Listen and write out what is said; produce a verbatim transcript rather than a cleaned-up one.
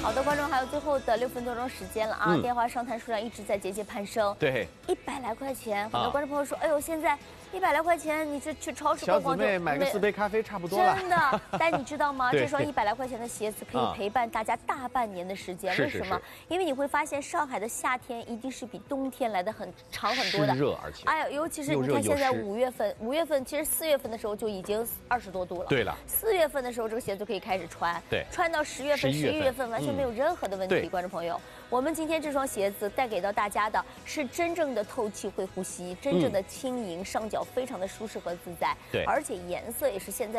好的，观众还有最后的六分多钟时间了啊！ 嗯、 电话上谈数量一直在节节攀升， 对， 一百来块钱，很多观众朋友说，哎呦，现在一百来块钱，你这去超市逛逛就小姊妹买个四杯咖啡差不多了。 真的，但你知道吗？ 对这双一百来块钱的鞋子可以陪伴大家大半年的时间。为什么？因为你会发现上海的夏天一定是比冬天来的很长很多的， 热而且， 哎呀，尤其是你看现在五月份，五月份其实四月份的时候就已经二十多度了。 对了， 四月份的时候这个鞋子就可以开始穿， 对， 穿到十月份、十一月份完全没有任何的问题。观众朋友，我们今天这双鞋子带给到大家的是真正的透气会呼吸，真正的轻盈，上脚非常的舒适和自在， 对， 而且颜色也是现在。